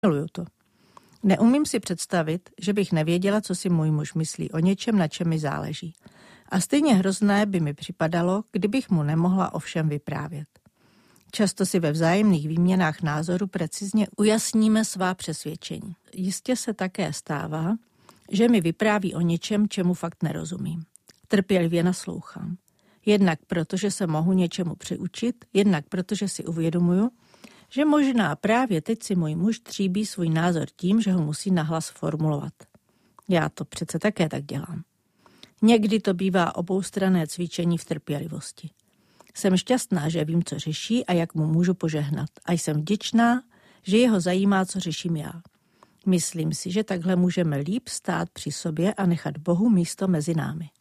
Miluju to. Neumím si představit, že bych nevěděla, co si můj muž myslí o něčem, na čem mi záleží. A stejně hrozné by mi připadalo, kdybych mu nemohla o všem vyprávět. Často si ve vzájemných výměnách názoru precizně ujasníme svá přesvědčení. Jistě se také stává, že mi vypráví o něčem, čemu fakt nerozumím. Trpělivě naslouchám. Jednak protože se mohu něčemu přiučit, jednak protože si uvědomuju, že možná právě teď si můj muž tříbí svůj názor tím, že ho musí nahlas formulovat. Já to přece také tak dělám. Někdy to bývá oboustranné cvičení v trpělivosti. Jsem šťastná, že vím, co řeší a jak mu můžu požehnat. A jsem vděčná, že jeho zajímá, co řeším já. Myslím si, že takhle můžeme líp stát při sobě a nechat Bohu místo mezi námi.